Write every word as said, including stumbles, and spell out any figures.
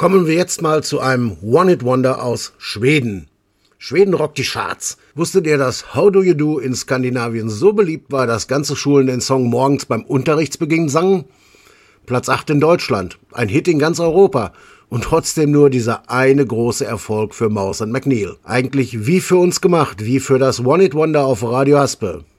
Kommen wir jetzt mal zu einem One-Hit-Wonder aus Schweden. Schweden rockt die Charts. Wusstet ihr, dass How Do You Do in Skandinavien so beliebt war, dass ganze Schulen den Song morgens beim Unterrichtsbeginn sangen? Platz acht in Deutschland, ein Hit in ganz Europa und trotzdem nur dieser eine große Erfolg für Mouse and McNeil. Eigentlich wie für uns gemacht, wie für das One-Hit-Wonder auf Radio Haspe.